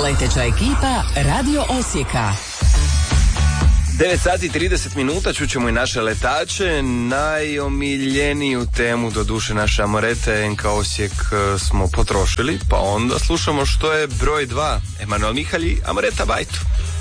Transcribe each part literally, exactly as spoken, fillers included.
Leteća ekipa Radio Osijeka. devet sati i trideset minuta čućemo i naše letače. Najomiljeniju temu do duše naše Amorete N K Osijek smo potrošili, pa onda slušamo što je broj dva. Emanuel Mihalj, Amoreta Bajtu.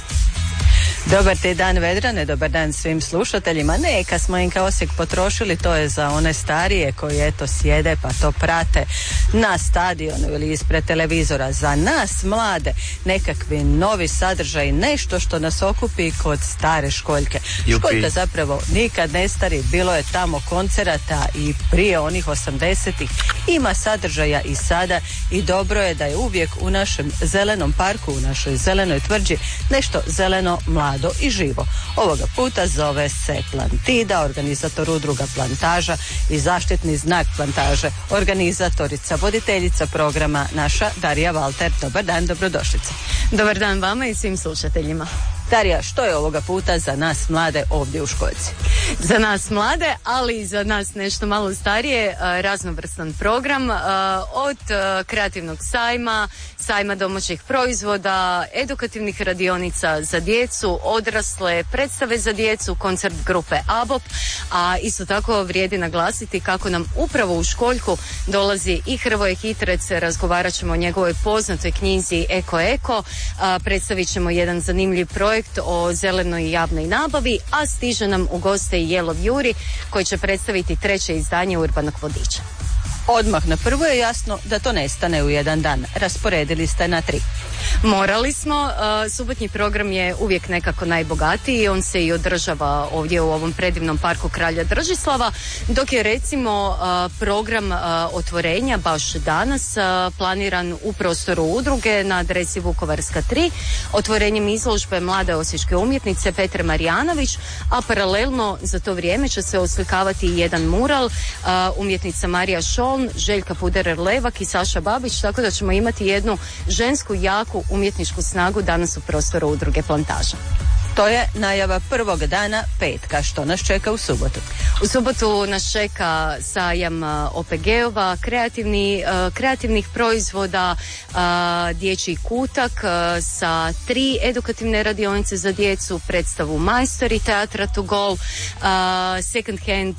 Dobar ti dan, Vedrane, dobar dan svim slušateljima. Neka smo N K Osijek potrošili, to je za one starije koji eto sjede pa to prate na stadionu ili ispred televizora. Za nas mlade nekakvi novi sadržaj, nešto što nas okupi kod stare školjke. Jupi. Školjka zapravo nikad ne stari, bilo je tamo koncerata i prije onih osamdesetih, ima sadržaja i sada i dobro je da je uvijek u našem zelenom parku, u našoj zelenoj tvrđi nešto zeleno, mlado i živo. Ovoga puta zove se Plantida, organizator udruga Plantaža i zaštitni znak Plantaže, organizatorica, voditeljica programa naša Darija Valter. Dobar dan, dobrodošlica. Dobar dan vama i svim slušateljima. Darija, što je ovoga puta za nas mlade ovdje u Školjci? Za nas mlade, ali i za nas nešto malo starije, raznovrstan program od kreativnog sajma, sajma domaćih proizvoda, edukativnih radionica za djecu, odrasle, predstave za djecu, koncert grupe ABOP, a isto tako vrijedi naglasiti kako nam upravo u Školjku dolazi i Hrvoje Hitrec, razgovarat ćemo o njegovoj poznatoj knjizi Eko Eko, predstavit ćemo jedan zanimljiv projekt o zelenoj javnoj nabavi, a stiže nam u goste i Jelov Juri koji će predstaviti treće izdanje Urbanog vodiča. Odmah na prvo je jasno da to ne stane u jedan dan. Rasporedili ste na tri. Morali smo, uh, subotnji program je uvijek nekako najbogatiji, on se i održava ovdje u ovom predivnom parku Kralja Držislava, dok je recimo uh, program uh, otvorenja baš danas uh, planiran u prostoru udruge na adresi Vukovarska tri, otvorenjem izložbe mlade osječke umjetnice Petre Marijanović, a paralelno za to vrijeme će se oslikavati i jedan mural, uh, umjetnica Marija Šoln, Željka Puderer-Levak i Saša Babić, tako da ćemo imati jednu žensku jaku umjetničku snagu danas u prostoru udruge Plantaža. To je najava prvog dana petka. Što nas čeka u subotu? U subotu nas čeka sajam O P G-ova, kreativni, uh, kreativnih proizvoda, uh, dječji kutak uh, sa tri edukativne radionice za djecu, predstavu Majstori teatra to go, uh, second hand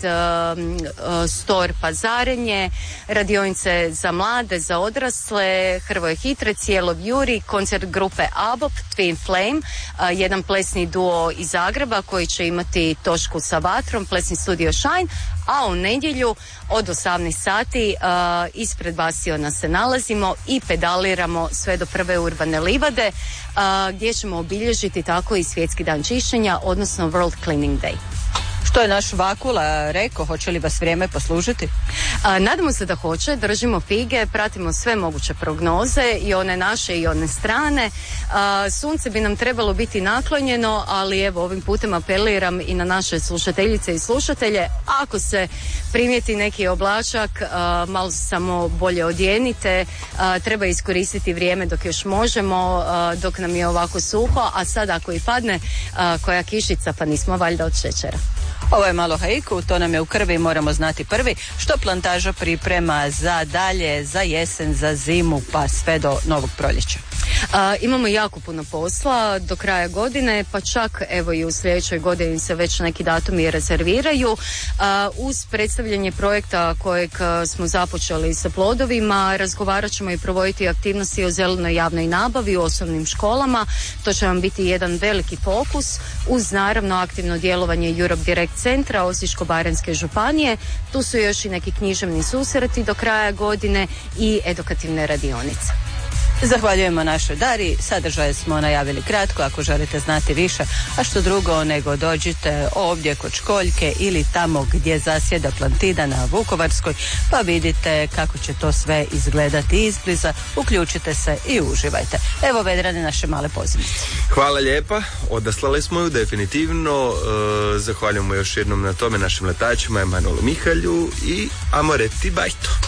uh, uh, store pazarenje, radionice za mlade, za odrasle, Hrvoje Hitrec, Jelov Juri, koncert grupe ABOP, Twin Flame, uh, jedan plesni duo iz Zagreba koji će imati točku sa vatrom, plesni studio Shine, a u nedjelju od osamnaest sati uh, ispred Basiona se nalazimo i pedaliramo sve do prve urbane livade uh, gdje ćemo obilježiti tako i svjetski dan čišćenja, odnosno World Cleaning Day. Što je naš Vakula rekao, hoće li vas vrijeme poslužiti? A, nadamo se da hoće, držimo fige, pratimo sve moguće prognoze i one naše i one strane. A, sunce bi nam trebalo biti naklonjeno, ali evo ovim putem apeliram i na naše slušateljice i slušatelje, ako se primijeti neki oblačak, a, malo samo bolje odjenite, a, treba iskoristiti vrijeme dok još možemo, a, dok nam je ovako suho, a sad ako i padne a, koja kišica, pa nismo valjda od šećera. Ovo je malo haiku, to nam je u krvi, moramo znati prvi. Što Plantaža priprema za dalje, za jesen, za zimu, pa sve do novog proljeća? A, imamo jako puno posla do kraja godine, pa čak evo i u sljedećoj godini se već neki datumi rezerviraju. A, uz predstavljanje projekta kojeg smo započeli sa plodovima, razgovarat ćemo i provoditi aktivnosti o zelenoj javnoj nabavi u osnovnim školama. To će vam biti jedan veliki fokus, uz naravno aktivno djelovanje Europe Direct centra Osječko-baranjske županije. Tu su još i neki književni susreti do kraja godine i edukativne radionice. Zahvaljujemo našoj Dari, sadržaje smo najavili kratko, ako želite znati više, a što drugo nego dođite ovdje kod Školjke ili tamo gdje zasjeda Plantida na Vukovarskoj, pa vidite kako će to sve izgledati izbliza, uključite se i uživajte. Evo Vedrane naše male pozivnice. Hvala lijepa, odaslali smo ju definitivno, e, zahvaljujemo još jednom na tome našim letačima Emanuelu Mihalju i Amoreti Bajtu.